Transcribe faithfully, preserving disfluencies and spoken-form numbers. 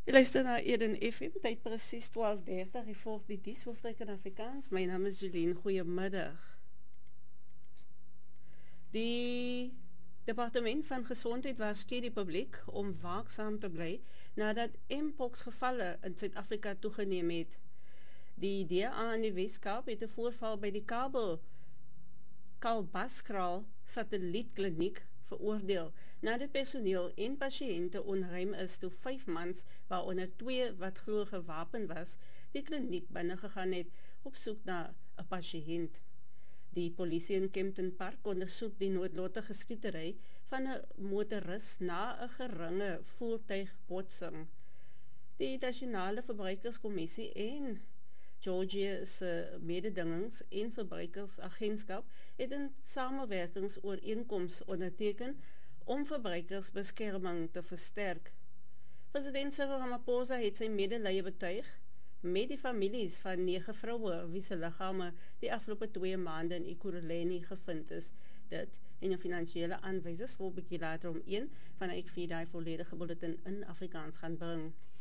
Je luister naar Eden F M, tijd precies twaalf dertig. Je volgt die dies, hoofdrek in Afrikaans. Mijn naam is Julien, goeiemiddag. Die Departement van Gezondheid waarschuwt die publiek om waakzaam te blijven nadat mpox gevallen in Zuid-Afrika toegeneem het. Die D A in die Weskaap het 'n voorval by die Kabel Kalbaskraal satellietkliniek veroordeel nadat personeel en pasiënte onruim is toe vyf mans, waaronder twee wat glo gewapen was, die kliniek binne gegaan het op soek na 'n pasiënt. Die polisie in Kempton Park ondersoek die noodlottige skietery van 'n motoris na 'n geringe voertuigbotsing. Die Nasionale Verbruikerskommissie en Georgia se mededingings en verbruikersagentskap het 'n samewerkingsooreenkoms onderteken om verbruikersbeskerming te versterk. President Cyril Ramaphosa het sy medelee betuig met die families van nege vroue wie se liggame die afgelope twee maande in Ekurhuleni gevind is. Dit en 'n finansiële aanwysers vir 'n bietjie later om een van ek vier daai volledige bulletin in Afrikaans gaan bring.